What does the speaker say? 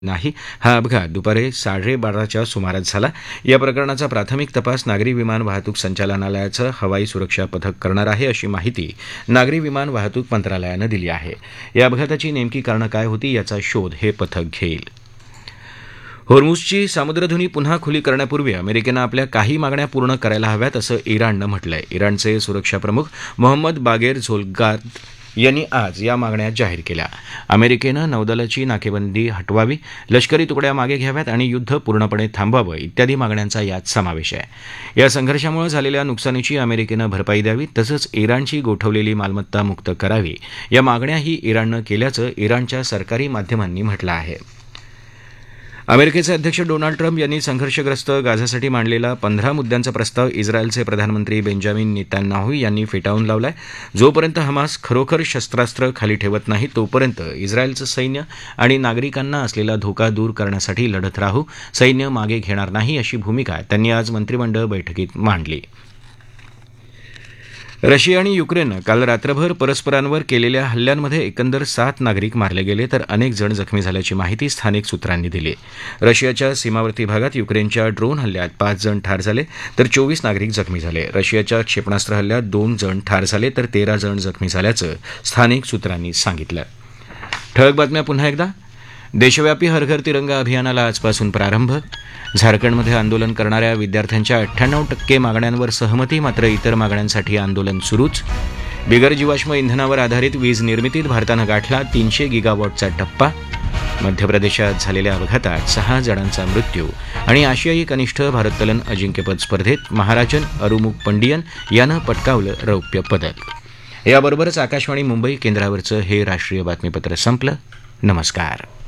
नाही. हा अपघात दुपारी 12:30च्या सुमारास झाला. या प्रकरणाचा प्राथमिक तपास नागरी विमान वाहतूक संचालनालयाचं हवाई सुरक्षा पथक करणार आहे, अशी माहिती नागरी विमान वाहतूक मंत्रालयानं दिली आहे. या अपघाताची नेमकी कारणं काय होती याचा शोध हे पथक घेईल. होर्मुझची सामुद्रधुनी पुन्हा खुली करण्यापूर्वी अमेरिकेनं आपल्या काही मागण्या पूर्ण करायला हव्यात, असं इराणनं म्हटलंय. इराणचे सुरक्षा प्रमुख मोहम्मद बागेर झोलगाद यांनी आज या मागण्या जाहीर केल्या. अमेरिकेनं नौदलाची नाकेबंदी हटवावी, लष्करी तुकड्या मागे घ्याव्यात आणि युद्ध पूर्णपणे थांबवावं इत्यादी मागण्यांचा यात समावेश आहे. या संघर्षामुळे झालेल्या नुकसानीची अमेरिकेनं भरपाई द्यावी, तसंच इराणची गोठवलेली मालमत्ता मुक्त करावी, या मागण्याही इराणनं केल्याचं इराणच्या सरकारी माध्यमांनी म्हटलं आहे. अमेरिकेचे अध्यक्ष डोनाल्ड ट्रम्प यांनी संघर्षग्रस्त गाझासाठी मांडलेला 15 मुद्द्यांचा प्रस्ताव इस्रायलचे प्रधानमंत्री बेंजामिन नेतान्याहू यांनी फेटाळून लावलाय. जोपर्यंत हमास खरोखर शस्त्रास्त्र खाली ठेवत नाही तोपर्यंत इस्रायलचं सैन्य आणि नागरिकांना असलेला धोका दूर करण्यासाठी लढत राहू, सैन्य मागे घेणार नाही, अशी भूमिका त्यांनी आज मंत्रिमंडळ बैठकीत मांडली. रशिया आणि युक्रेननं काल रात्रभर परस्परांवर केलेल्या हल्ल्यांमध्ये एकंदर 7 नागरिक मारले गेले, तर अनेक जण जखमी झाल्याची माहिती स्थानिक सूत्रांनी दिली. रशियाच्या सीमावर्ती भागात युक्रेनच्या ड्रोन हल्ल्यात 5 जण ठार झाले, तर 24 नागरिक जखमी झाले. रशियाच्या क्षेपणास्त्र हल्ल्यात 2 जण ठार झाले, तर 13 जण जखमी झाल्याचं स्थानिक सूत्रांनी सांगितलं. ठळक बातम्या पुन्हा एकदा. देशव्यापी हर घर तिरंगा अभियानाला आजपासून प्रारंभ. झारखंडमध्ये आंदोलन करणाऱ्या विद्यार्थ्यांच्या 98% मागण्यांवर सहमती, मात्र इतर मागण्यांसाठी आंदोलन सुरूच. बिगर जीवाश्म इंधनावर आधारित वीज निर्मितीत भारतानं गाठला 300 गिगावॉटचा टप्पा. मध्य प्रदेशात झालेल्या अपघातात 6 जणांचा मृत्यू. आणि आशियाई कनिष्ठ भारोत्तोलन अजिंक्यपद स्पर्धेत महाराजन अरुमुग पंडियन यानं पटकावलं रौप्य पदक. याबरोबरच आकाशवाणी मुंबई केंद्रावरचं हे राष्ट्रीय बातमीपत्र संपलं. नमस्कार.